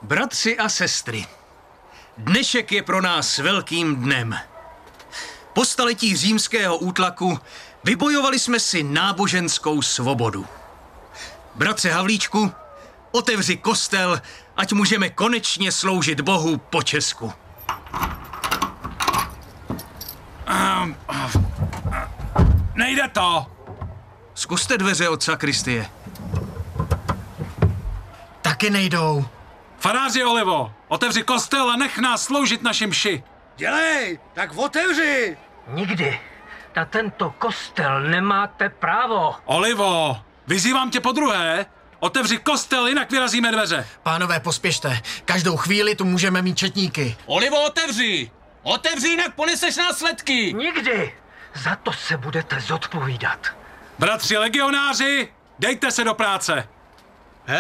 Bratři a sestry, dnešek je pro nás velkým dnem. Po staletí římského útlaku vybojovali jsme si náboženskou svobodu. Bratře Havlíčku, otevři kostel, ať můžeme konečně sloužit Bohu po česku. Nejde to. Zkuste dveře od sakristie. Taky nejdou. Faráři Olivo, otevři kostel a nech nás sloužit naši mši. Dělej, tak otevři! Nikdy. Na tento kostel nemáte právo. Olivo, vyzývám tě podruhé. Otevři kostel, jinak vyrazíme dveře. Pánové, pospěšte. Každou chvíli tu můžeme mít četníky. Olivo, otevři! Otevři, jinak poneseš následky! Nikdy. Za to se budete zodpovídat. Bratři legionáři, dejte se do práce.